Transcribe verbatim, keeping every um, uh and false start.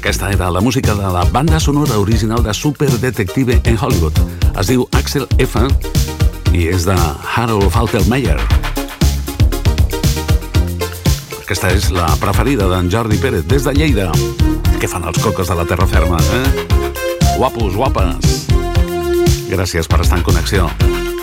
Aquesta era la música de la banda sonora original de Super Detective en Hollywood. Es diu Axel F i és de Harold Faltermeyer. Aquesta és la preferida d'en Jordi Pérez des de Lleida. Què fan els cocos de la terra ferma, eh? Guapos, guapes. Gràcies per estar en connexió.